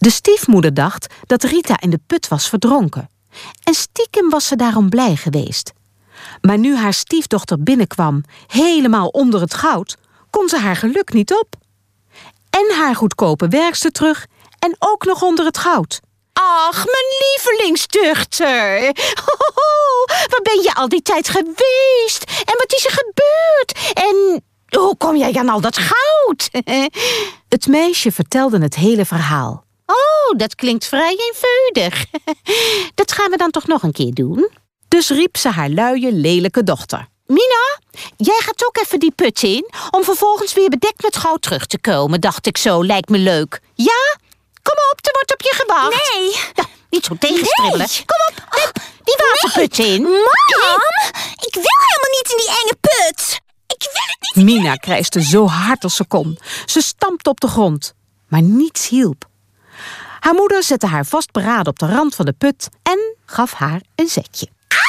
De stiefmoeder dacht dat Rita in de put was verdronken. En stiekem was ze daarom blij geweest. Maar nu haar stiefdochter binnenkwam, helemaal onder het goud, kon ze haar geluk niet op. En haar goedkope werkster terug en ook nog onder het goud. Ach, mijn lievelingsdochter. Waar ben je al die tijd geweest? En wat is er gebeurd? En hoe kom jij aan al dat goud? Het meisje vertelde het hele verhaal. Oh, dat klinkt vrij eenvoudig. Dat gaan we dan toch nog een keer doen? Dus riep ze haar luie, lelijke dochter. Mina, jij gaat ook even die put in, om vervolgens weer bedekt met goud terug te komen, dacht ik zo, lijkt me leuk. Ja? Kom op, er wordt op je gewacht. Nee. Ja, niet zo tegenstribbelen. Nee. Kom op, hup, die waterput in. Mam, ik wil helemaal niet in die enge put. Ik wil het niet. Mina krijste zo hard als ze kon. Ze stampte op de grond, maar niets hielp. Haar moeder zette haar vastberaden op de rand van de put en gaf haar een zetje.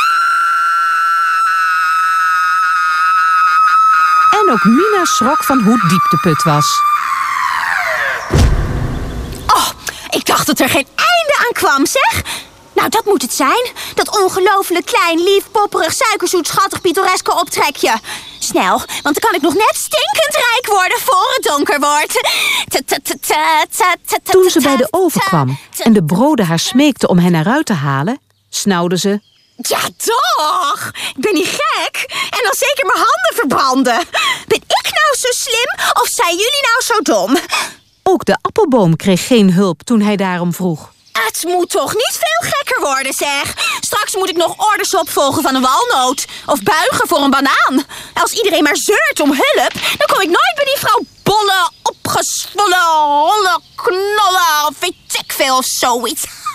En ook Mina schrok van hoe diep de put was. Oh, ik dacht dat er geen einde aan kwam, zeg. Nou, dat moet het zijn. Dat ongelooflijk klein, lief, popperig, suikerzoet, schattig, pittoreske optrekje. Snel, want dan kan ik nog net stinkend rijk worden voor het donker wordt. Toen ze bij de oven kwam en de broden haar smeekten om hen eruit te halen, snauwde ze. Ja, toch! Ik ben niet gek. En dan zeker mijn handen verbranden. Ben ik nou zo slim of zijn jullie nou zo dom? Ook de appelboom kreeg geen hulp toen hij daarom vroeg. Het moet toch niet veel gekker worden, zeg. Straks moet ik nog orders opvolgen van een walnoot. Of buigen voor een banaan. Als iedereen maar zeurt om hulp, dan kom ik nooit bij die vrouw Bolle, opgezwollen, holle knollen, of weet ik veel of zoiets.